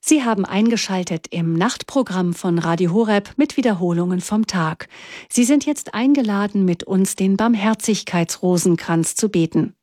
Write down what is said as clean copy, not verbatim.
Sie haben eingeschaltet im Nachtprogramm von Radio Horeb mit Wiederholungen vom Tag. Sie sind jetzt eingeladen, mit uns den Barmherzigkeitsrosenkranz zu beten.